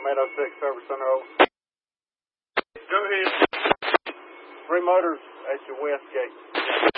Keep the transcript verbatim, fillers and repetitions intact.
eight oh six, Service Center, over. Go ahead. Three motors at your west gate.